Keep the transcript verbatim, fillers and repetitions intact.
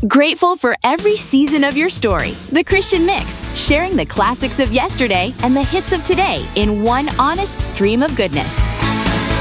Grateful for every season of your story. The Christian Mix, sharing the classics of yesterday and the hits of today in one honest stream of goodness.